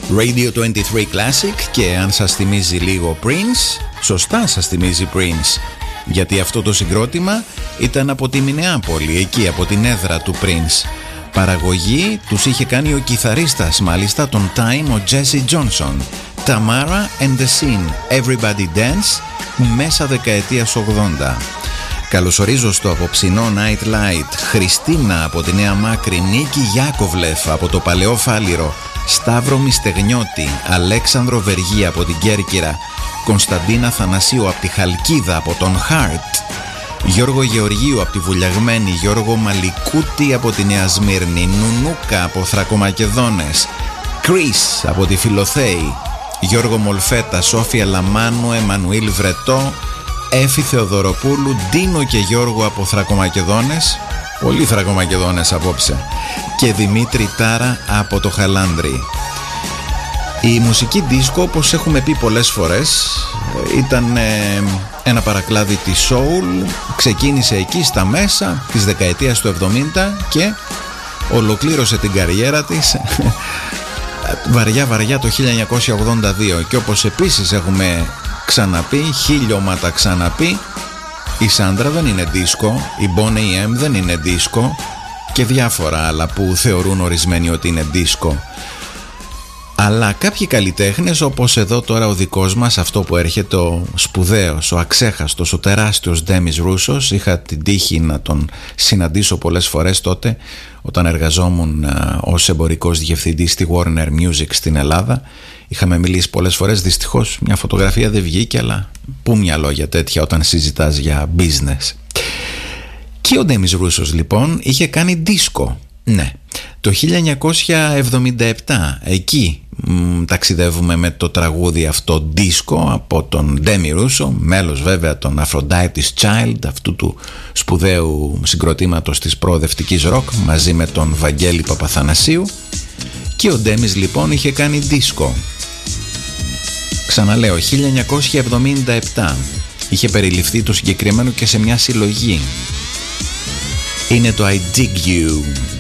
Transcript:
Radio 23 Classic, και αν σας θυμίζει λίγο Prince, σωστά σας θυμίζει Prince, γιατί αυτό το συγκρότημα ήταν από τη Μινεάπολη, εκεί από την έδρα του Prince. Παραγωγή τους είχε κάνει ο κιθαρίστας μάλιστα των Time, ο Jesse Johnson. Tamara and the Scene, Everybody Dance, μέσα δεκαετίας 80. Καλωσορίζω στο απόψινό Night Light Χριστίνα από τη Νέα Μάκρη, Νίκη Γιάκοβλεφ από το Παλαιό Φάληρο, Σταύρο Μιστεγνιώτη, Αλέξανδρο Βεργή από την Κέρκυρα, Κωνσταντίνα Θανασίου από τη Χαλκίδα από τον Heart, Γιώργο Γεωργίου από τη Βουλιαγμένη, Γιώργο Μαλικούτη από τη Νέα Σμύρνη, Νουνούκα από Θρακομακεδόνες, Κρίς από τη Φιλοθέη, Γιώργο Μολφέτα, Σόφια Λαμάνου, Εμμανουήλ Βρετό, Έφη Θεοδωροπούλου, Ντίνο και Γιώργο από Θρακομακεδόνες, πολλοί Θρακομακεδόνες απόψε, και Δημήτρη Τάρα από το Χαλάνδρι. Η μουσική δίσκο, όπως έχουμε πει πολλές φορές, ήταν ένα παρακλάδι της soul, ξεκίνησε εκεί στα μέσα της δεκαετίας του 70 και ολοκλήρωσε την καριέρα της βαριά το 1982. Και όπως επίσης έχουμε ξαναπεί, χίλιωματα ξαναπεί, η Σάντρα δεν είναι δίσκο, η Boney M δεν είναι δίσκο και διάφορα άλλα που θεωρούν ορισμένοι ότι είναι δίσκο. Αλλά κάποιοι καλλιτέχνες, όπως εδώ τώρα ο δικός μας, αυτό που έρχεται, ο σπουδαίος, ο αξέχαστος, ο τεράστιος Ντέμις Ρούσος, είχα την τύχη να τον συναντήσω πολλές φορές τότε όταν εργαζόμουν ως εμπορικός διευθυντής στη Warner Music στην Ελλάδα. Είχαμε μιλήσει πολλές φορές, δυστυχώς μια φωτογραφία δεν βγήκε, αλλά πού μυαλό για τέτοια όταν συζητάς για business. Και ο Ντέμις Ρούσος λοιπόν είχε κάνει δίσκο. Ναι, το 1977 εκεί ταξιδεύουμε με το τραγούδι αυτό δίσκο από τον Ντέμι Ρούσο, μέλος βέβαια των Aphrodite's Child, αυτού του σπουδαίου συγκροτήματος της προοδευτικής ροκ, μαζί με τον Βαγγέλη Παπαθανασίου. Και ο Ντέμις λοιπόν είχε κάνει δίσκο. Ξαναλέω, 1977 είχε περιληφθεί το συγκεκριμένο και σε μια συλλογή. Είναι το I Dig You.